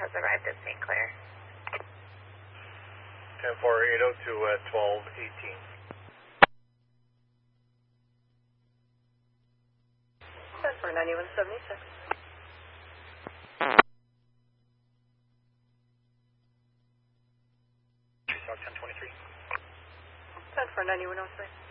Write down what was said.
has arrived at St. Clair. 10-4, 802 at 1218. That's for 9176. Talk 1023. That's for 9103.